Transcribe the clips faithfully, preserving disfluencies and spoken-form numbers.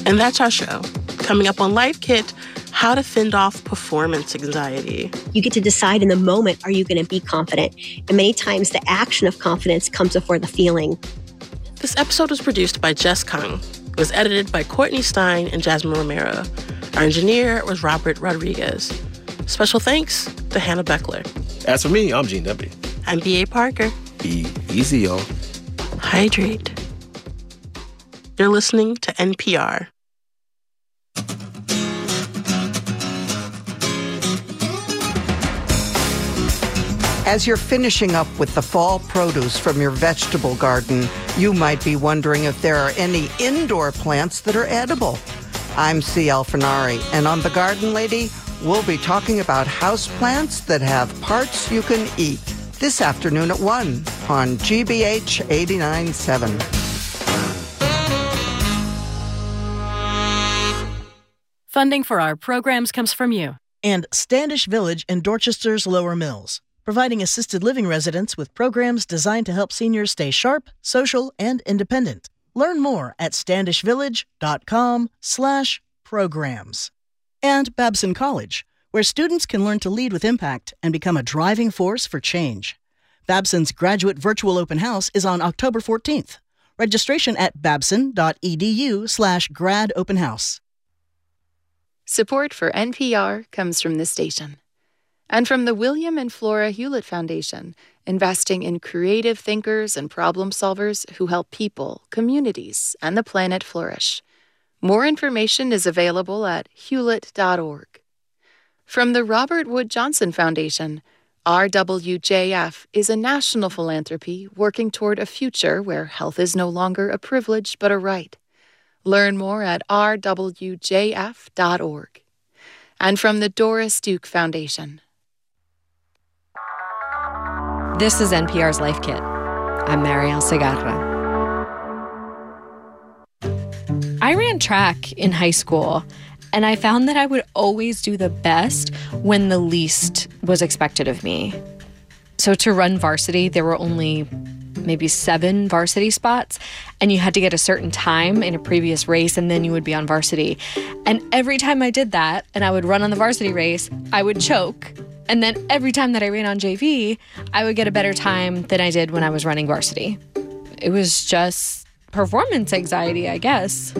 And that's our show. Coming up on Life Kit, how to fend off performance anxiety. You get to decide in the moment, are you going to be confident? And many times the action of confidence comes before the feeling. This episode was produced by Jess Kung. It was edited by Courtney Stein and Jasmine Romero. Our engineer was Robert Rodriguez. Special thanks to Hannah Beckler. As for me, I'm Gene Demby. I'm B A Parker. Be easy, y'all. Hydrate. You're listening to N P R. As you're finishing up with the fall produce from your vegetable garden, you might be wondering if there are any indoor plants that are edible. I'm C. Alfinari, and on The Garden Lady, we'll be talking about houseplants that have parts you can eat. This afternoon at one on G B H eighty-nine point seven. Funding for our programs comes from you. And Standish Village in Dorchester's Lower Mills, providing assisted living residents with programs designed to help seniors stay sharp, social, and independent. Learn more at standishvillage.com slash programs. And Babson College, where students can learn to lead with impact and become a driving force for change. Babson's graduate virtual open house is on October fourteenth. Registration at babson.edu slash grad open house. Support for N P R comes from this station. And from the William and Flora Hewlett Foundation, investing in creative thinkers and problem solvers who help people, communities, and the planet flourish. More information is available at hewlett dot org. From the Robert Wood Johnson Foundation, R W J F is a national philanthropy working toward a future where health is no longer a privilege but a right. Learn more at r w j f dot org. And from the Doris Duke Foundation. This is N P R's Life Kit. I'm Marielle Segarra. I ran track in high school, and I found that I would always do the best when the least was expected of me. So to run varsity, there were only maybe seven varsity spots, and you had to get a certain time in a previous race, and then you would be on varsity. And every time I did that, and I would run on the varsity race, I would choke. And then every time that I ran on J V, I would get a better time than I did when I was running varsity. It was just performance anxiety, I guess.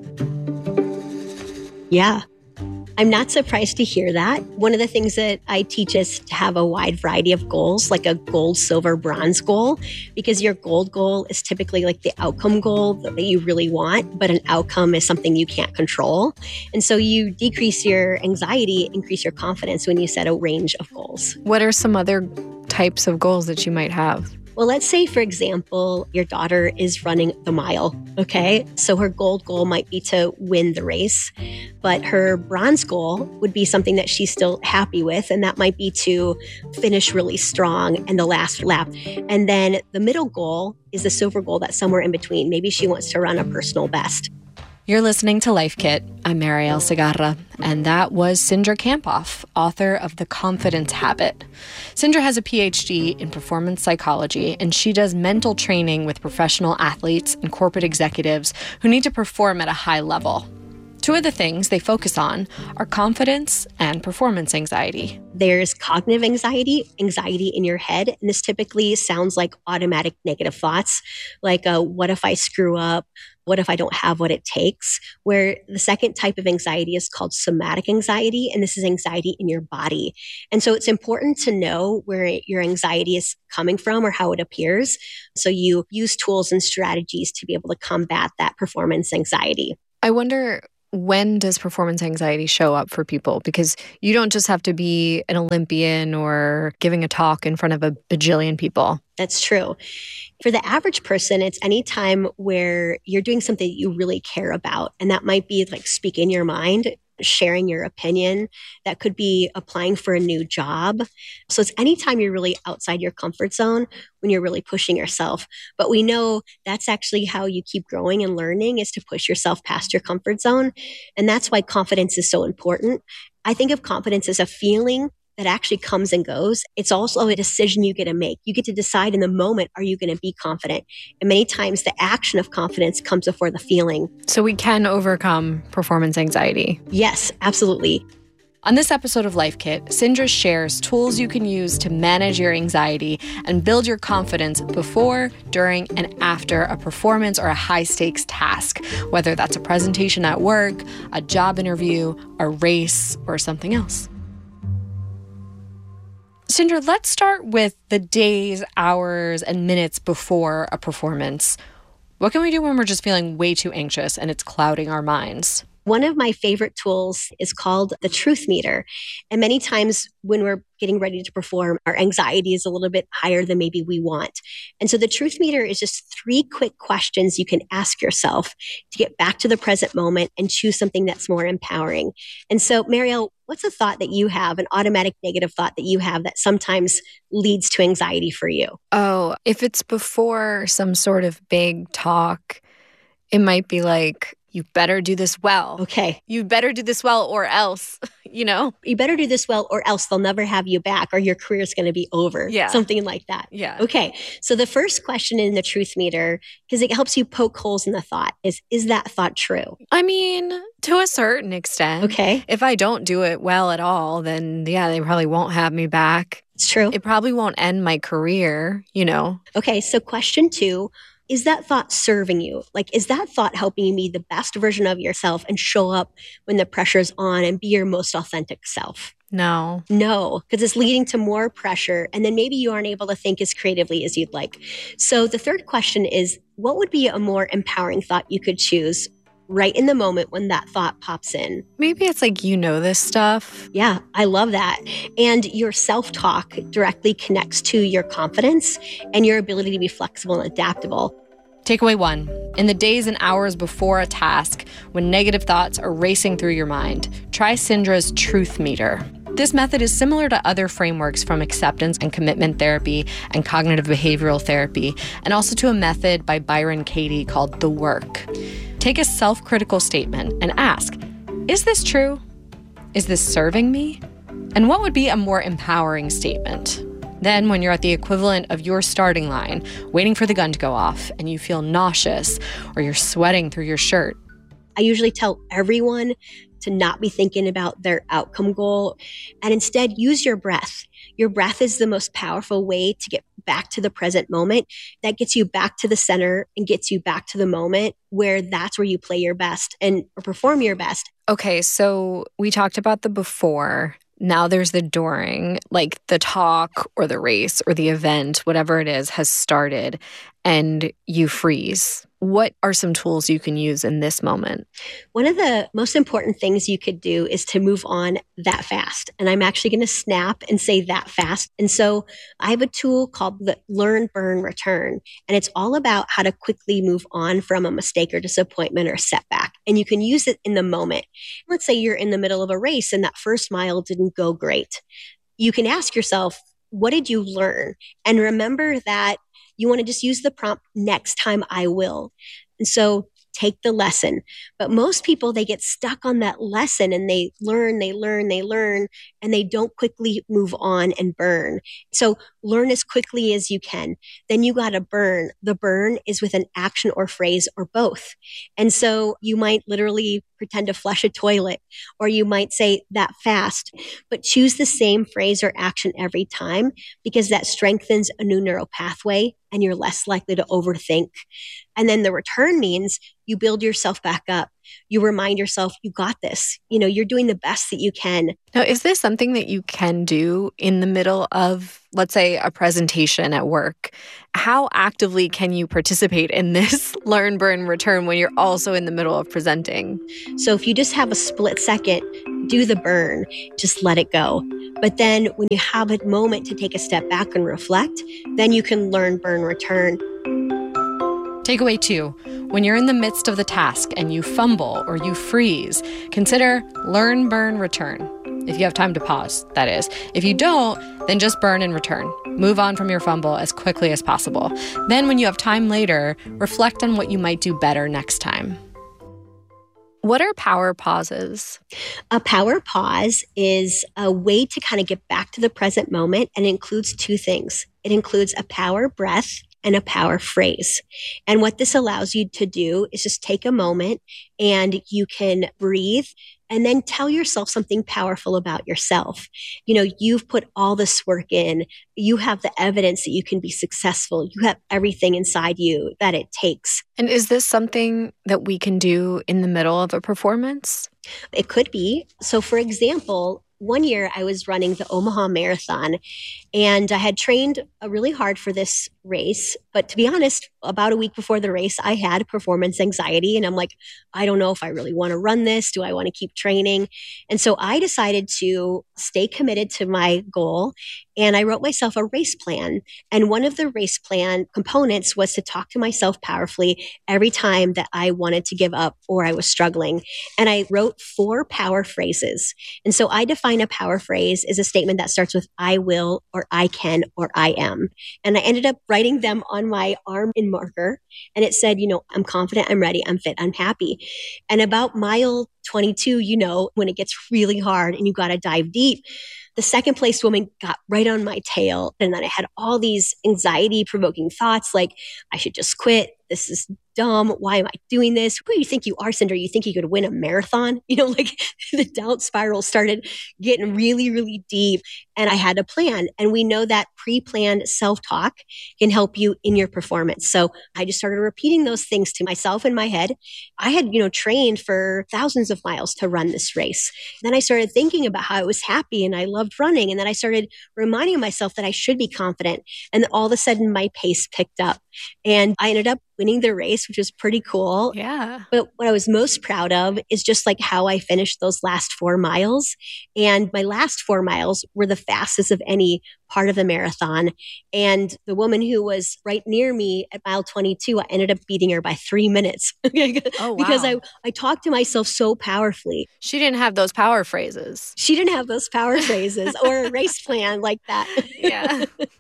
Yeah. I'm not surprised to hear that. One of the things that I teach is to have a wide variety of goals, like a gold, silver, bronze goal, because your gold goal is typically like the outcome goal that you really want, but an outcome is something you can't control. And so you decrease your anxiety, increase your confidence when you set a range of goals. What are some other types of goals that you might have? Well, let's say, for example, your daughter is running the mile, okay? So her gold goal might be to win the race, but her bronze goal would be something that she's still happy with, and that might be to finish really strong in the last lap. And then the middle goal is the silver goal that's somewhere in between. Maybe she wants to run a personal best. You're listening to Life Kit. I'm Marielle Segarra, and that was Cindra Kamphoff, author of The Confidence Habit. Cindra has a P H D in performance psychology, and she does mental training with professional athletes and corporate executives who need to perform at a high level. Two of the things they focus on are confidence and performance anxiety. There's cognitive anxiety, anxiety in your head, and this typically sounds like automatic negative thoughts, like uh, what if I screw up? What if I don't have what it takes? Where the second type of anxiety is called somatic anxiety, and this is anxiety in your body. And so it's important to know where your anxiety is coming from or how it appears. So you use tools and strategies to be able to combat that performance anxiety. I wonder, when does performance anxiety show up for people? Because you don't just have to be an Olympian or giving a talk in front of a bajillion people. That's true. For the average person, it's any time where you're doing something that you really care about. And that might be like speaking your mind, sharing your opinion. That could be applying for a new job. So it's anytime you're really outside your comfort zone when you're really pushing yourself. But we know that's actually how you keep growing and learning, is to push yourself past your comfort zone. And that's why confidence is so important. I think of confidence as a feeling that actually comes and goes. It's also a decision you get to make. You get to decide in the moment, are you going to be confident? And many times the action of confidence comes before the feeling. So we can overcome performance anxiety. Yes, absolutely. On this episode of Life Kit, Sindra shares tools you can use to manage your anxiety and build your confidence before, during, and after a performance or a high-stakes task, whether that's a presentation at work, a job interview, a race, or something else. Sindra, let's start with the days, hours, and minutes before a performance. What can we do when we're just feeling way too anxious and it's clouding our minds? One of my favorite tools is called the truth meter. And many times when we're getting ready to perform, our anxiety is a little bit higher than maybe we want. And so the truth meter is just three quick questions you can ask yourself to get back to the present moment and choose something that's more empowering. And so, Marielle, what's a thought that you have, an automatic negative thought that you have that sometimes leads to anxiety for you? Oh, if it's before some sort of big talk, it might be like, you better do this well. Okay. You better do this well or else, you know? You better do this well or else they'll never have you back or your career is going to be over. Yeah. Something like that. Yeah. Okay. So the first question in the truth meter, because it helps you poke holes in the thought, is, is that thought true? I mean, to a certain extent. Okay. If I don't do it well at all, then yeah, they probably won't have me back. It's true. It probably won't end my career, you know? Okay. So question two, is that thought serving you? Like, is that thought helping you be the best version of yourself and show up when the pressure's on and be your most authentic self? No. No, because it's leading to more pressure. And then maybe you aren't able to think as creatively as you'd like. So the third question is, what would be a more empowering thought you could choose right in the moment when that thought pops in? Maybe it's like, you know this stuff. Yeah, I love that. And your self-talk directly connects to your confidence and your ability to be flexible and adaptable. Takeaway one, in the days and hours before a task, when negative thoughts are racing through your mind, try Sindra's truth meter. This method is similar to other frameworks from acceptance and commitment therapy and cognitive behavioral therapy, and also to a method by Byron Katie called The Work. Take a self-critical statement and ask, is this true? Is this serving me? And what would be a more empowering statement? Then, when you're at the equivalent of your starting line, waiting for the gun to go off, and you feel nauseous or you're sweating through your shirt, I usually tell everyone to not be thinking about their outcome goal and instead use your breath. Your breath is the most powerful way to get back to the present moment. That gets you back to the center and gets you back to the moment where that's where you play your best and or perform your best. Okay, so we talked about the before. Now there's the during, like the talk or the race or the event, whatever it is, has started and you freeze. What are some tools you can use in this moment? One of the most important things you could do is to move on that fast. And I'm actually going to snap and say that fast. And so I have a tool called the Learn, Burn, Return. And it's all about how to quickly move on from a mistake or disappointment or setback. And you can use it in the moment. Let's say you're in the middle of a race and that first mile didn't go great. You can ask yourself, what did you learn? And remember that you want to just use the prompt, next time I will. And so take the lesson. But most people, they get stuck on that lesson and they learn, they learn, they learn, and they don't quickly move on and burn. So learn as quickly as you can. Then you got to burn. The burn is with an action or phrase or both. And so you might literally pretend to flush a toilet, or you might say that fast, but choose the same phrase or action every time because that strengthens a new neural pathway and you're less likely to overthink. And then the return means you build yourself back up. You remind yourself, you got this. You know, you're doing the best that you can. Now, is this something that you can do in the middle of, let's say, a presentation at work? How actively can you participate in this learn, burn, return when you're also in the middle of presenting? So if you just have a split second, do the burn, just let it go. But then when you have a moment to take a step back and reflect, then you can learn, burn, return. Takeaway two, when you're in the midst of the task and you fumble or you freeze, consider learn, burn, return. If you have time to pause, that is. If you don't, then just burn and return. Move on from your fumble as quickly as possible. Then when you have time later, reflect on what you might do better next time. What are power pauses? A power pause is a way to kind of get back to the present moment, and it includes two things. It includes a power breath and a power phrase. And what this allows you to do is just take a moment and you can breathe and then tell yourself something powerful about yourself. You know, you've put all this work in. You have the evidence that you can be successful. You have everything inside you that it takes. And is this something that we can do in the middle of a performance? It could be. So for example, one year I was running the Omaha Marathon and I had trained really hard for this race. But to be honest, about a week before the race, I had performance anxiety. And I'm like, I don't know if I really want to run this. Do I want to keep training? And so I decided to stay committed to my goal. And I wrote myself a race plan. And one of the race plan components was to talk to myself powerfully every time that I wanted to give up or I was struggling. And I wrote four power phrases. And so I define a power phrase as a statement that starts with I will, or I can, or I am. And I ended up writing them on my arm in marker. And it said, you know, I'm confident, I'm ready, I'm fit, I'm happy. And about mile twenty-two, you know, when it gets really hard and you got to dive deep, the second place woman got right on my tail. And then I had all these anxiety provoking thoughts like, I should just quit. This is dumb. Why am I doing this? Who do you think you are, Cinder? You think you could win a marathon? You know, like the doubt spiral started getting really, really deep. And I had a plan. And we know that pre-planned self-talk can help you in your performance. So I just started repeating those things to myself in my head. I had, you know, trained for thousands of miles to run this race. Then I started thinking about how I was happy and I loved running. And then I started reminding myself that I should be confident. And then all of a sudden my pace picked up and I ended up winning the race, which was pretty cool. Yeah. But what I was most proud of is just like how I finished those last four miles. And my last four miles were the fastest of any part of the marathon. And the woman who was right near me at mile twenty-two, I ended up beating her by three minutes. Oh, wow. Because I, I talked to myself so powerfully. She didn't have those power phrases. She didn't have those power phrases or a race plan like that. Yeah.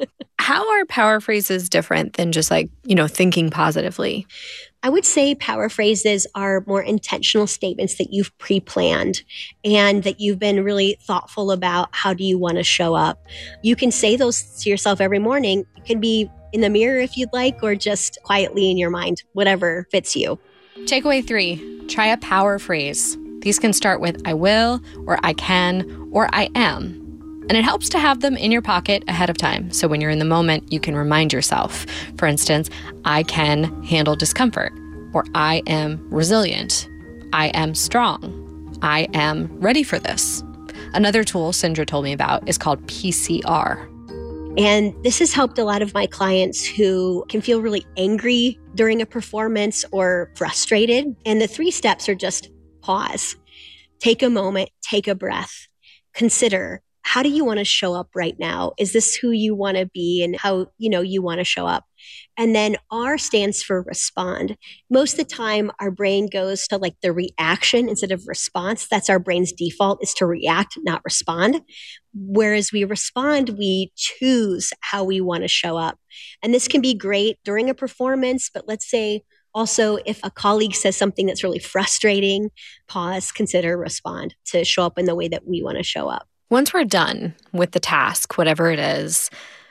How are power phrases different than just like, you know, thinking positively? I would say power phrases are more intentional statements that you've pre-planned and that you've been really thoughtful about how do you want to show up. You can say those to yourself every morning. It can be in the mirror if you'd like, or just quietly in your mind, whatever fits you. Takeaway three, try a power phrase. These can start with I will, or I can, or I am. And it helps to have them in your pocket ahead of time. So when you're in the moment, you can remind yourself. For instance, I can handle discomfort, or I am resilient. I am strong. I am ready for this. Another tool Sindra told me about is called P C R. And this has helped a lot of my clients who can feel really angry during a performance or frustrated. And the three steps are just pause, take a moment, take a breath, consider, how do you want to show up right now? Is this who you want to be and how, you know, you want to show up? And then R stands for respond. Most of the time, our brain goes to like the reaction instead of response. That's our brain's default, is to react, not respond. Whereas we respond, we choose how we want to show up. And this can be great during a performance, but let's say also if a colleague says something that's really frustrating, pause, consider, respond to show up in the way that we want to show up. Once we're done with the task, whatever it is,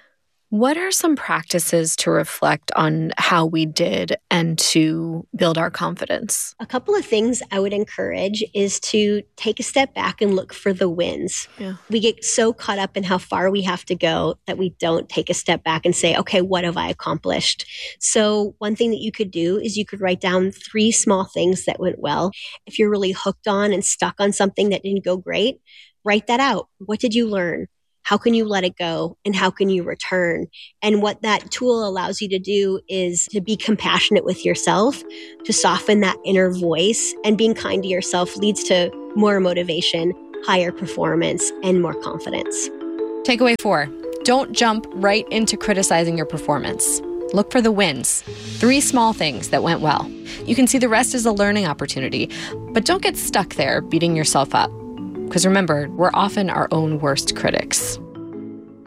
what are some practices to reflect on how we did and to build our confidence? A couple of things I would encourage is to take a step back and look for the wins. Yeah. We get so caught up in how far we have to go that we don't take a step back and say, okay, what have I accomplished? So one thing that you could do is you could write down three small things that went well. If you're really hooked on and stuck on something that didn't go great, write that out. What did you learn? How can you let it go? And how can you return? And what that tool allows you to do is to be compassionate with yourself, to soften that inner voice, and being kind to yourself leads to more motivation, higher performance, and more confidence. Takeaway four, don't jump right into criticizing your performance. Look for the wins, three small things that went well. You can see the rest as a learning opportunity, but don't get stuck there beating yourself up. Because remember, we're often our own worst critics.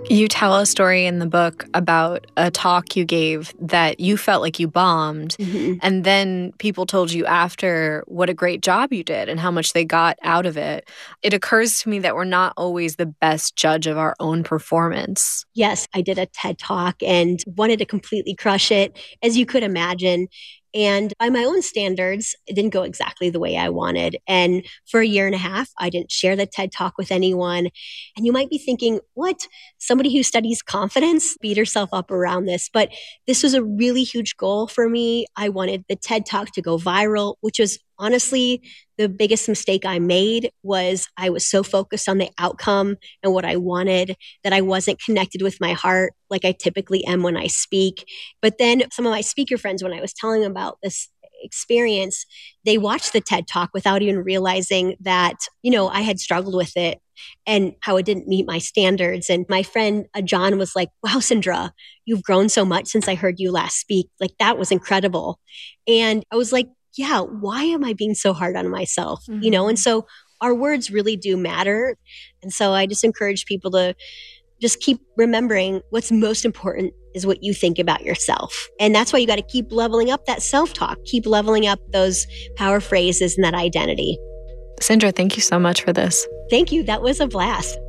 You tell a story in the book about a talk you gave that you felt like you bombed, mm-hmm. and then people told you after what a great job you did and how much they got out of it. It occurs to me that we're not always the best judge of our own performance. Yes, I did a TED Talk and wanted to completely crush it, as you could imagine. And by my own standards, it didn't go exactly the way I wanted. And for a year and a half, I didn't share the TED Talk with anyone. And you might be thinking, what? Somebody who studies confidence beat herself up around this. But this was a really huge goal for me. I wanted the TED Talk to go viral, which was honestly the biggest mistake I made. Was I was so focused on the outcome and what I wanted that I wasn't connected with my heart like I typically am when I speak. But then some of my speaker friends, when I was telling them about this experience, they watched the TED Talk without even realizing that, you know, I had struggled with it and how it didn't meet my standards. And my friend uh, John was like, wow, Sindra, you've grown so much since I heard you last speak. Like, that was incredible. And I was like, yeah, why am I being so hard on myself? Mm-hmm. You know, and so our words really do matter. And so I just encourage people to just keep remembering what's most important is what you think about yourself. And that's why you got to keep leveling up that self-talk, keep leveling up those power phrases and that identity. Sindra, thank you so much for this. Thank you. That was a blast.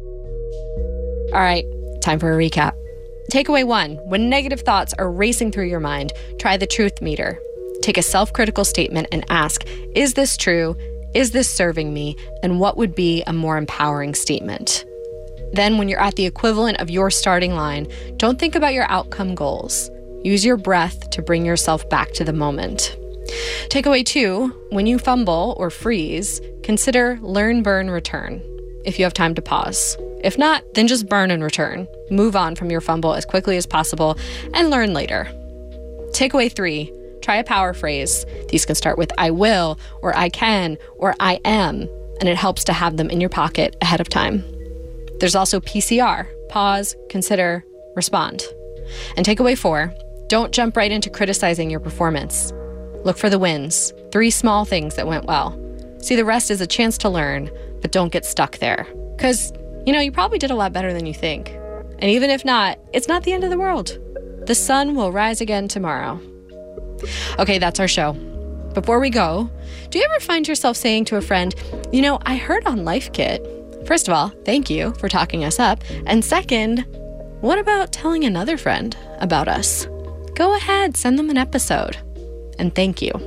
All right, time for a recap. Takeaway one, when negative thoughts are racing through your mind, try the truth meter. Take a self-critical statement and ask, is this true? Is this serving me? And what would be a more empowering statement? Then, when you're at the equivalent of your starting line, don't think about your outcome goals. Use your breath to bring yourself back to the moment. Takeaway two, when you fumble or freeze, consider learn, burn, return, if you have time to pause. If not, then just burn and return. Move on from your fumble as quickly as possible and learn later. Takeaway three, try a power phrase. These can start with I will, or I can, or I am, and it helps to have them in your pocket ahead of time. There's also P C R, pause, consider, respond. And takeaway four, don't jump right into criticizing your performance. Look for the wins, three small things that went well. See the rest as a chance to learn, but don't get stuck there. Because, you know, you probably did a lot better than you think. And even if not, it's not the end of the world. The sun will rise again tomorrow. Okay, that's our show. Before we go, do you ever find yourself saying to a friend, you know, I heard on Life Kit. First of all, thank you for talking us up. And second, what about telling another friend about us? Go ahead, send them an episode. And thank you.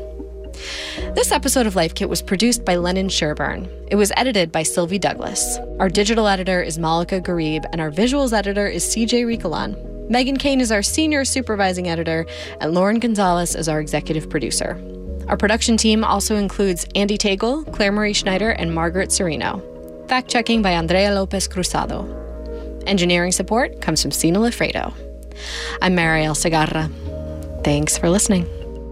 This episode of Life Kit was produced by Lennon Sherburne. It was edited by Sylvie Douglas. Our digital editor is Malika Garib, and our visuals editor is C J Ricolan. Megan Kane is our senior supervising editor, and Lauren Gonzalez is our executive producer. Our production team also includes Andy Tagle, Claire Marie Schneider, and Margaret Serino. Fact-checking by Andrea Lopez Cruzado. Engineering support comes from Sina Lafredo. I'm Mariel Segarra. Thanks for listening.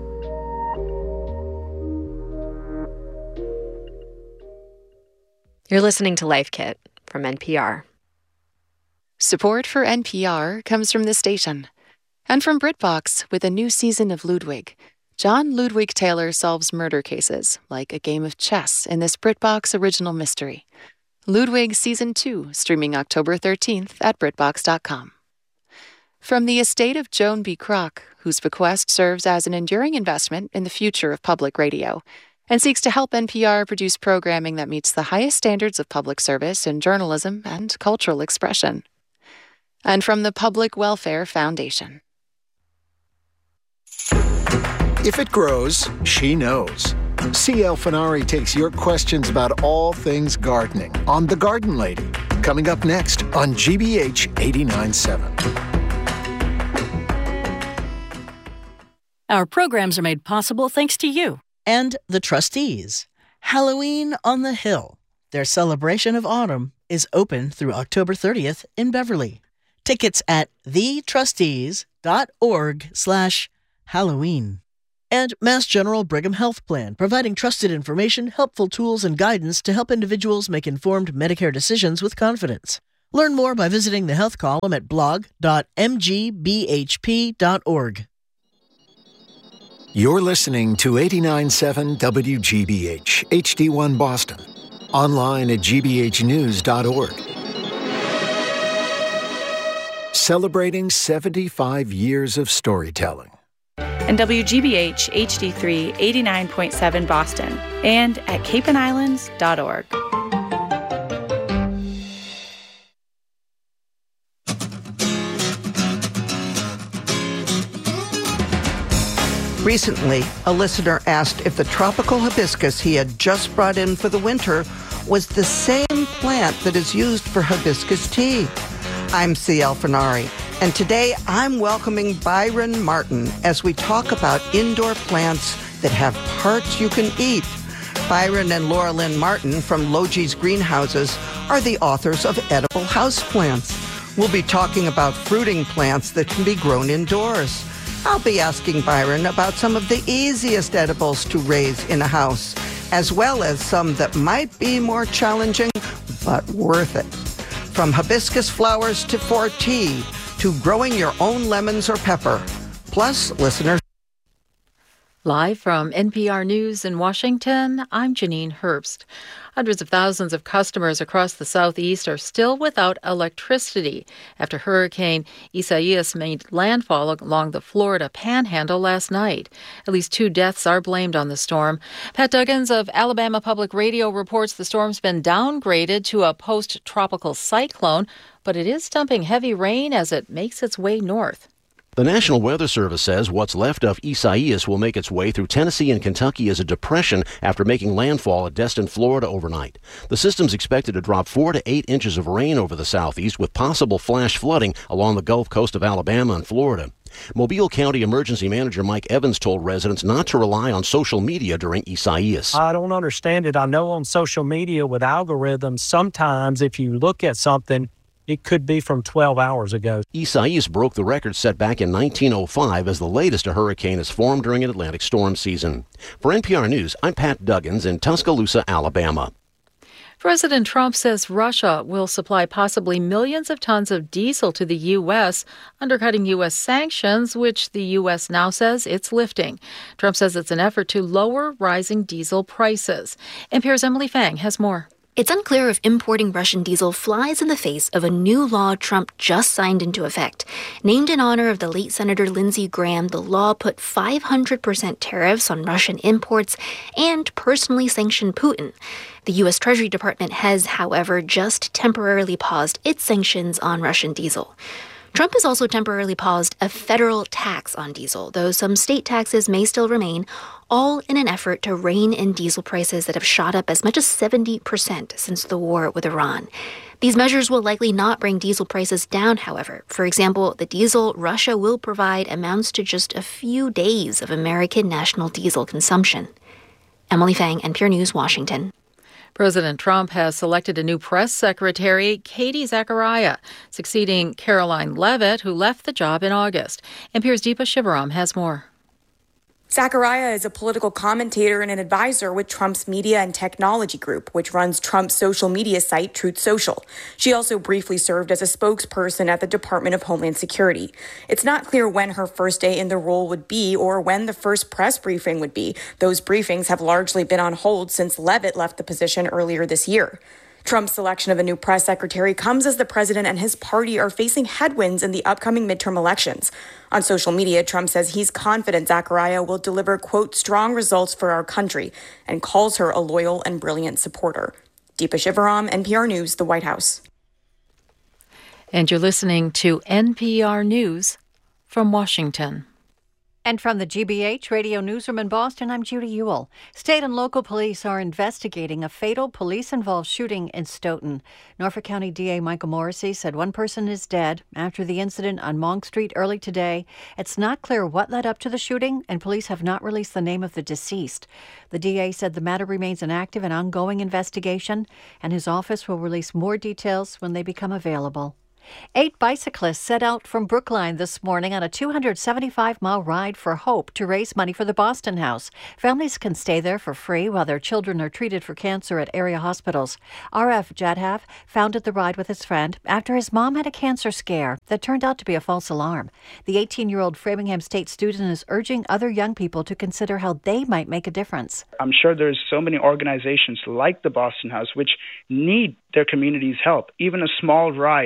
You're listening to Life Kit from N P R. Support for N P R comes from this station and from BritBox with a new season of Ludwig. John Ludwig Taylor solves murder cases like a game of chess in this BritBox original mystery. Ludwig Season two, streaming October thirteenth at Britbox dot com. From the estate of Joan B. Kroc, whose bequest serves as an enduring investment in the future of public radio, and seeks to help N P R produce programming that meets the highest standards of public service in journalism and cultural expression. And from the Public Welfare Foundation. If it grows, she knows. C L Finari takes your questions about all things gardening on The Garden Lady, coming up next on G B H eighty-nine point seven. Our programs are made possible thanks to you. And the Trustees. Halloween on the Hill. Their celebration of autumn is open through October thirtieth in Beverly. Tickets at thetrustees.org slash Halloween. And Mass General Brigham Health Plan, providing trusted information, helpful tools, and guidance to help individuals make informed Medicare decisions with confidence. Learn more by visiting the health column at blog dot m g b h p dot org. You're listening to eighty-nine point seven W G B H, H D one Boston. Online at g b h news dot org. celebrating seventy-five years of storytelling. And W G B H H D three eighty-nine point seven Boston, and at cape and islands dot org. Recently, a listener asked if the tropical hibiscus he had just brought in for the winter was the same plant that is used for hibiscus tea. I'm C L Fenari, and today I'm welcoming Byron Martin as we talk about indoor plants that have parts you can eat. Byron and Laura Lynn Martin from Logi's Greenhouses are the authors of Edible Houseplants. We'll be talking about fruiting plants that can be grown indoors. I'll be asking Byron about some of the easiest edibles to raise in a house, as well as some that might be more challenging, but worth it. From hibiscus flowers to for tea, to growing your own lemons or pepper. Plus, listeners. Live from N P R News in Washington, I'm Janine Herbst. Hundreds of thousands of customers across the Southeast are still without electricity after Hurricane Isaias made landfall along the Florida Panhandle last night. At least two deaths are blamed on the storm. Pat Duggins of Alabama Public Radio reports the storm's been downgraded to a post-tropical cyclone, but it is dumping heavy rain as it makes its way north. The National Weather Service says what's left of Isaias will make its way through Tennessee and Kentucky as a depression after making landfall at Destin, Florida overnight. The system's expected to drop four to eight inches of rain over the southeast with possible flash flooding along the Gulf Coast of Alabama and Florida. Mobile County Emergency Manager Mike Evans told residents not to rely on social media during Isaias. I don't understand it. I know on social media with algorithms, sometimes if you look at something, it could be from twelve hours ago. Isaias broke the record set back in nineteen oh five as the latest a hurricane has formed during an Atlantic storm season. For N P R News, I'm Pat Duggins in Tuscaloosa, Alabama. President Trump says Russia will supply possibly millions of tons of diesel to the U S, undercutting U S sanctions, which the U S now says it's lifting. Trump says it's an effort to lower rising diesel prices. N P R's Emily Fang has more. It's unclear if importing Russian diesel flies in the face of a new law Trump just signed into effect. Named in honor of the late Senator Lindsey Graham, the law put five hundred percent tariffs on Russian imports and personally sanctioned Putin. The U S Treasury Department has, however, just temporarily paused its sanctions on Russian diesel. Trump has also temporarily paused a federal tax on diesel, though some state taxes may still remain, all in an effort to rein in diesel prices that have shot up as much as seventy percent since the war with Iran. These measures will likely not bring diesel prices down, however. For example, the diesel Russia will provide amounts to just a few days of American national diesel consumption. Emily Fang, N P R News, Washington. President Trump has selected a new press secretary, Katie Zachariah, succeeding Caroline Leavitt, who left the job in August. N P R's Deepa Shivaram has more. Zachariah is a political commentator and an advisor with Trump's media and technology group, which runs Trump's social media site, Truth Social. She also briefly served as a spokesperson at the Department of Homeland Security. It's not clear when her first day in the role would be or when the first press briefing would be. Those briefings have largely been on hold since Leavitt left the position earlier this year. Trump's selection of a new press secretary comes as the president and his party are facing headwinds in the upcoming midterm elections. On social media, Trump says he's confident Zachariah will deliver, quote, strong results for our country, and calls her a loyal and brilliant supporter. Deepa Shivaram, N P R News, the White House. And you're listening to N P R News from Washington. And from the G B H Radio Newsroom in Boston, I'm Judy Ewell. State and local police are investigating a fatal police-involved shooting in Stoughton. Norfolk County D A Michael Morrissey said one person is dead after the incident on Monk Street early today. It's not clear what led up to the shooting, and police have not released the name of the deceased. The D A said the matter remains an active and ongoing investigation, and his office will release more details when they become available. Eight bicyclists set out from Brookline this morning on a two hundred seventy-five mile ride for Hope to raise money for the Boston House. Families can stay there for free while their children are treated for cancer at area hospitals. R F Jadhav founded the ride with his friend after his mom had a cancer scare that turned out to be a false alarm. The eighteen-year-old Framingham State student is urging other young people to consider how they might make a difference. I'm sure there's so many organizations like the Boston House which need their community's help. Even a small ride with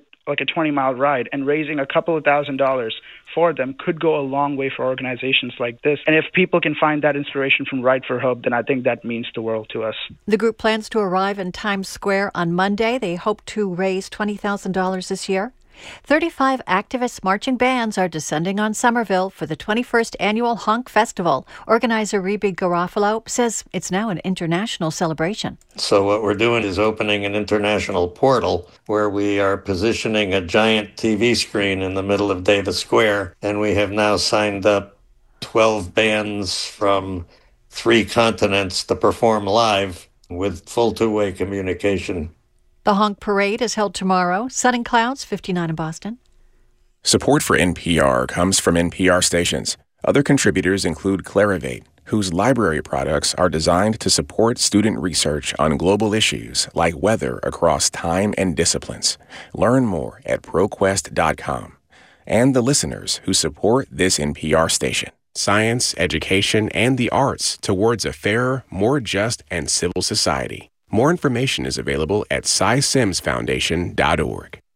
like a twenty mile ride, and raising a couple of thousand dollars for them could go a long way for organizations like this. And if people can find that inspiration from Ride for Hope, then I think that means the world to us. The group plans to arrive in Times Square on Monday. They hope to raise twenty thousand dollars this year. thirty-five activist marching bands are descending on Somerville for the twenty-first annual Honk Festival. Organizer Rebe Garofalo says it's now an international celebration. So what we're doing is opening an international portal where we are positioning a giant T V screen in the middle of Davis Square, and we have now signed up twelve bands from three continents to perform live with full two-way communication. The Honk Parade is held tomorrow. Sun and clouds, fifty-nine in Boston. Support for N P R comes from N P R stations. Other contributors include Clarivate, whose library products are designed to support student research on global issues like weather across time and disciplines. Learn more at ProQuest dot com. And the listeners who support this N P R station. Science, education, and the arts towards a fairer, more just, and civil society. More information is available at cy sims foundation dot org.